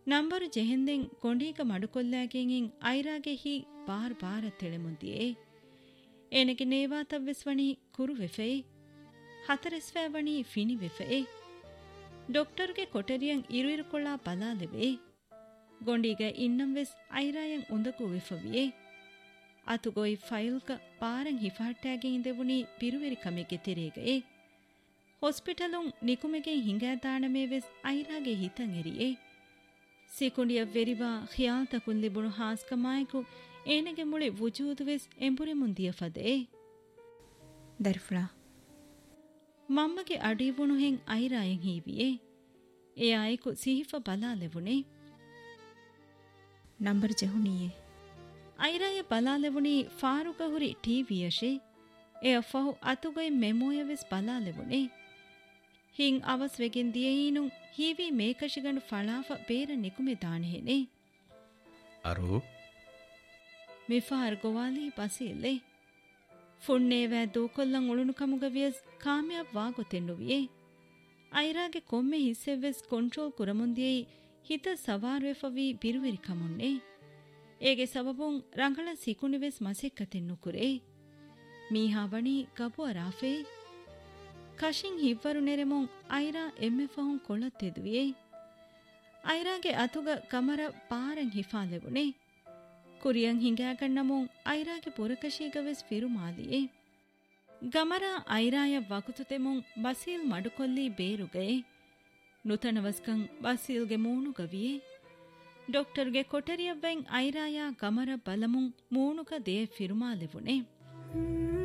number ಜೆಹೆಂದೆಂ ಗೊಂಡೀಗ ಮಡುಕೊಲ್ಲಾಗೆಂಗಿಂ ಐರಾಗೆ ಹಿ bar ಬಾರ ತೆಳೆಮುಂದಿಯೇ ಏನಗೆ ನೇವಾತವ್ವೆಸ್ವಣಿ ಕುರು ವೆಫೆ ಹತರೆಸ್ವಣಿ ಫಿನಿ ವೆಫೆ ಡಾಕ್ಟರ್ಗೆ ಕೊಟರಿಯಂ ಇರುಕೊಳ್ಳಾ ಬಲಾಲೆವೆ ಗೊಂಡೀಗ ಇನ್ನಂವೆಸ್ ಐರಾಯಂ ಉಂದಕು ವೆಫವಿಯೇ ಅತುಗೊಯ್ ಫೈಲ್ಕ ಪಾರಂ ಹಿಫಾಟ್ಟಾಗೆ ಇಂದೆವುನಿ ಪಿರುವೆರಿ ಕಮೆಗೆ ತೆರೆಗೆ ಹಾಸ್ಪಿಟಲುಂ ನಿಕುಮೆಗೆ ಹಿಂಗಾದಾಣಮೇವೆಸ್ ಐರಾಗೆ ಹಿತಂ ಎರಿಯೇ ಸಿಕುಂಡಿಯ ವೆರಿವಾ ಖಿಯಾಲ್ತಕುನ್ ಲಿಬುಣು ಹಾಸ್ಕಮಾಯಕು ಏನಗೆ ಮುಳಿ ವುಜೂದುವೆಸ್ ಎಂಬುರೆ ಮುಂದಿಯ ಫದೆ ದರ್ಫ್ರಾ ಮಮ್ಮಗೆ ಅಡಿವುಣು ಹೆಂ ಐರಾಯಂ ಹೀವಿಯೇ A ಆಯಕು ಸಿಹಿಫ ಬಲಾಲೆವುಣೆ number ಜಹುನಿಯೇ ಐರಾಯ ಬಲಾಲೆವುಣಿ ಫಾರುಕ ಹುರಿ ಟಿವಿಯಶೆ ಎ ಅಫಹು ಅತುಗೈ ಮೆಮೋಯವೆಸ್ ಬಲಾಲೆವುಣೆ ಹಿಂ ಅವಸ್ ವೆಗೆನ್ ದಿಯೇನು ಹೀವಿ ಮೇಕಶಿಗಂಡು ಫಳಾಫ ಬೇರ ನಿಕುಮೆ ದಾಣೆಹೆನೆ ಅರು ಮಿಫಾರ್ ಗೋವಾಲಿ ಬಸಿಲ್ಲೆ ಫುಣ್ಣೇವ್ಯಾ ದೂಕೊಲ್ಲಂ ಉಳುನು ಕಮುಗವಿಯಸ್ ಕಾಮ್ಯಾಬ್ ವಾಗೊತೆನ್ನುವಿಯೇ ಐರಾಗೆ ಕೊಮ್ಮೆ ಹಿಸ್ಸೆವ್ವೆಸ್ ಕಂಟ್ರೋಲ್ ಕುರಮುಂದಿಯೈ ಹಿತ ಸವಾರುವೆಫವಿ ಬಿರುವೆರಿ ಕಮುನ್ನೆ ಏಗೆ ಸಬಬುಂ ರಂಗಳ ಸಿಕುಣಿವೆಸ್ ಮಸೆಕ್ಕತೆನ್ನುಕುರೆ ಮೀಹಾ ಬಣಿ ಗಬುವ ರಾಫೆ ಕಶಿಂ ಹಿವ್ವರು ನೆರೆಮುಂ ಐರಾ ಎಮ್ಮೆಫಹುಂ ಕೊಳ್ಳತ್ತೆದುವಿಯೇ ಐರಾಗೆ ಅತುಗ ಕಮರ ಪಾರಂ ಹಿಫಾಲೆವುಣೆ ಕುರಿಯಂ ಹಿಂಗಾಗಣ್ಣಮುಂ ಐರಾಗೆ ಪುರಕಶೀಗವೆಸ್ ಫಿರುಮಾಲಿಯೇ ಗಮರ ಐರಾಯ ವಕುತುತೆಮುಂ ಬಸೀಲ್ ಮಡುಕೊಲ್ಲಿ ಬೇರುಗಯೇ ನುತನವಸ್ಕಂ ಬಸೀಲ್ಗೆ ಮೂಣುಗವಿಯೇ ಡಾಕ್ಟರ್ಗೆ ಕೊಟರಿಯವ್ವೆಂ ಐರಾಯ ಗಮರ ಬಲಮುಂ ಮೂಣುಗ ದೇ ಫಿರುಮಾಲೆವುಣೆ